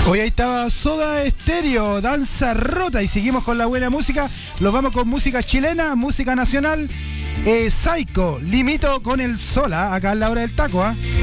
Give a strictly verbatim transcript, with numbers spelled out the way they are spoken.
Hoy ahí estaba Soda Stereo, Danza Rota, y seguimos con la buena música. Los vamos con música chilena, música nacional. Eh, Psycho, limito con el Sola, acá en la hora del taco, ¿ah? ¿eh?